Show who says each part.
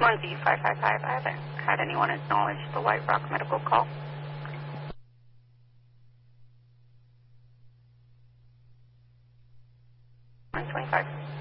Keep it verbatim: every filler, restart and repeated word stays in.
Speaker 1: one Z five five five, I haven't had anyone acknowledge the White Rock medical call. one twenty-five.